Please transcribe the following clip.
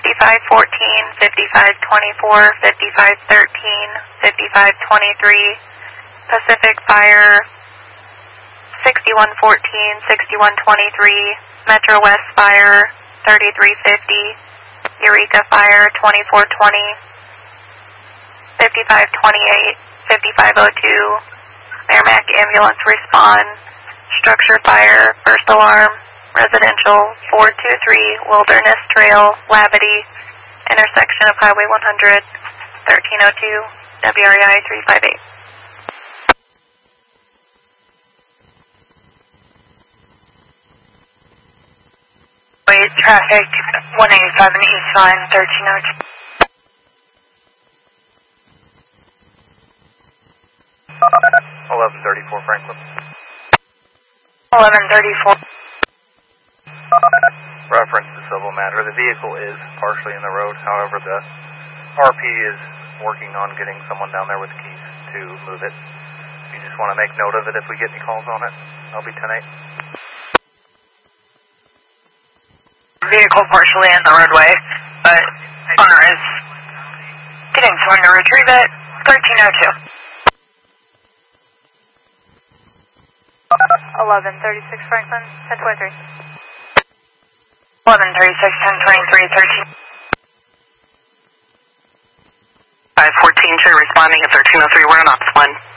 5514, 5524, 5513, 5523, Pacific Fire 6114, 6123, Metro West Fire 3350, Eureka Fire 2420, 5528, 5502, Merrimack Ambulance Respond, Structure Fire, First Alarm, Residential 423, Wilderness Trail, Labadee, intersection of Highway 100, 1302, WREI 358. Traffic 187 East Line, 1302. 1134 Franklin. 1134. Reference to civil matter. The vehicle is partially in the road. However, the RP is working on getting someone down there with keys to move it. You just want to make note of it if we get any calls on it. I'll be 10-8. Vehicle partially in the roadway, but owner is getting someone to retrieve it. 1302. 1136 Franklin, 1023. 1136, 1023, 13. 514 2 responding at 1303, we're on ops 1.